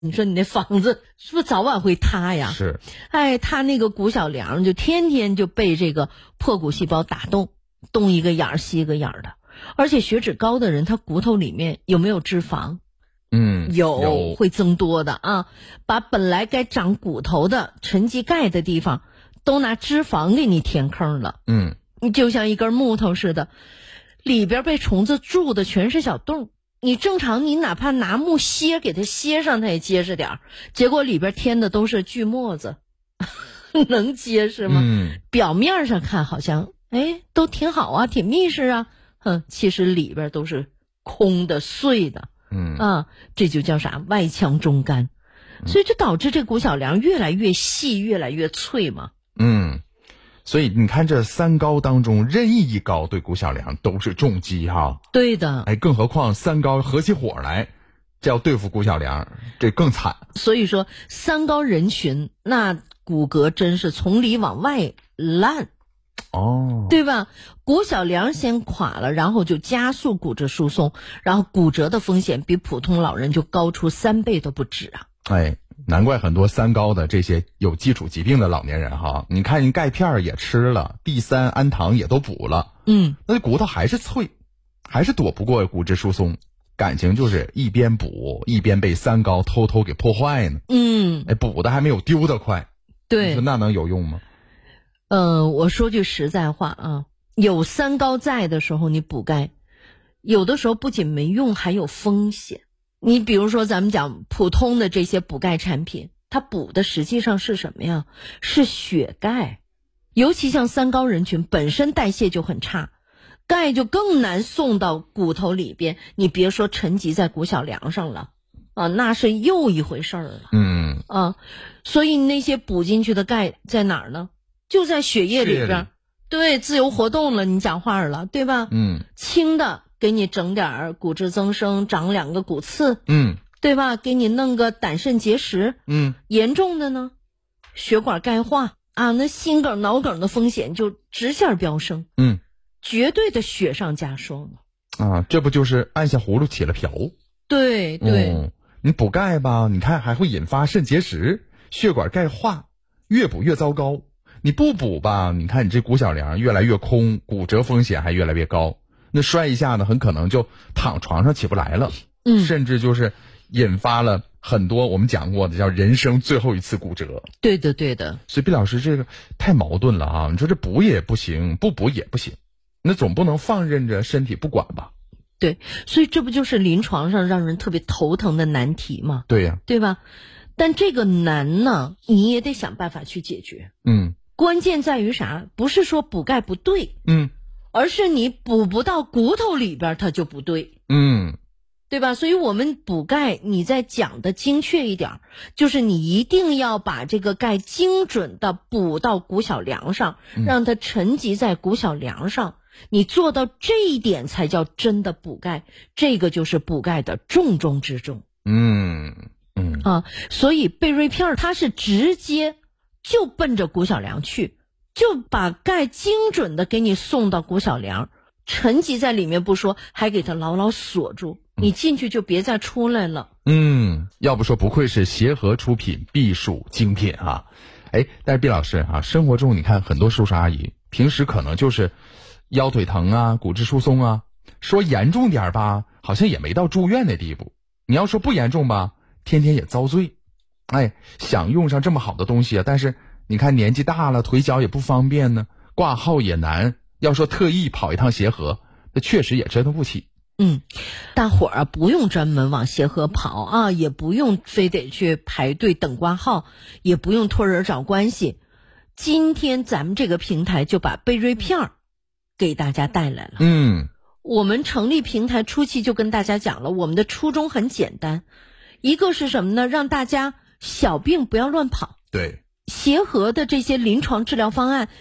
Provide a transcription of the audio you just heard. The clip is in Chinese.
你说你那房子是不是早晚会塌呀？ 是， 他那个骨小梁就天天就被这个破骨细胞打动，东一个眼儿西一个眼儿的。而且血脂高的人，他骨头里面有没有脂肪？有会增多的啊，把本来该长骨头的沉积钙的地方都拿脂肪给你填坑了。你就像一根木头似的，里边被虫子蛀的全是小洞。你正常你哪怕拿木楔给它楔上，它也结实点，结果里边添的都是锯末子能结实吗？表面上看好像都挺好啊，挺密实啊，其实里边都是空的碎的。这就叫啥？外强中干。所以这导致这骨小梁越来越细，越来越脆嘛。 所以你看这三高当中，任意一高对骨小梁都是重击哈。 对的。 更何况三高合起伙来，这要对付骨小梁，这更惨。 所以说三高人群那骨骼真是从里往外烂。对吧？骨小梁先垮了，然后就加速骨质疏松，然后骨折的风险比普通老人就高出3倍都不止啊。 难怪很多三高的这些有基础疾病的老年人哈，你看人钙片也吃了，D3氨糖也都补了，那骨头还是脆，还是躲不过骨质疏松，感情就是一边补一边被三高偷偷给破坏呢。补的还没有丢得快。对，你说那能有用吗？ 我说句实在话啊，有三高在的时候你补钙，有的时候不仅没用，还有风险。你比如说咱们讲普通的这些补钙产品，它补的实际上是什么呀？是血钙。尤其像三高人群本身代谢就很差，钙就更难送到骨头里边，你别说沉积在骨小梁上了那是又一回事儿了。所以那些补进去的钙在哪儿呢？就在血液里边。对，自由活动了，你讲话了，对吧？轻的给你整点骨质增生，长2个骨刺，对吧？给你弄个胆肾结石，严重的呢，血管钙化那心梗、脑梗的风险就直线飙升，绝对的雪上加霜这不就是按下葫芦起了瓢？ 对。 你补钙吧，你看还会引发肾结石、血管钙化，越补越糟糕。你不补吧，你看你这骨小梁越来越空，骨折风险还越来越高。那摔一下呢，很可能就躺床上起不来了，甚至就是引发了很多我们讲过的叫人生最后一次骨折。对的。所以毕老师这个太矛盾了啊！你说这补也不行，不补也不行，那总不能放任着身体不管吧？ 对，所以这不就是临床上让人特别头疼的难题吗？ 对呀， 对吧？但这个难呢，你也得想办法去解决。关键在于啥？不是说补钙不对，而是你补不到骨头里边，它就不对，对吧？所以我们补钙，你再讲的精确一点，就是你一定要把这个钙精准的补到骨小梁上，让它沉积在骨小梁上。你做到这一点才叫真的补钙，这个就是补钙的重中之重。所以贝瑞片它是直接就奔着骨小梁去，就把钙精准的给你送到骨小梁，沉积在里面不说，还给它牢牢锁住，你进去就别再出来了。 要不说不愧是协和出品必属精品啊。但是毕老师生活中你看很多叔叔阿姨平时可能就是腰腿疼啊，骨质疏松啊，说严重点吧，好像也没到住院的地步。你要说不严重吧，天天也遭罪。想用上这么好的东西啊，但是你看年纪大了，腿脚也不方便呢，挂号也难。要说特意跑一趟协和，那确实也折腾不起。 大伙儿不用专门往协和跑也不用非得去排队等挂号，也不用托人找关系。今天咱们这个平台就把贝瑞片给大家带来了。我们成立平台初期就跟大家讲了，我们的初衷很简单，一个是什么呢？让大家小病不要乱跑。 对， 协和的这些临床治疗方案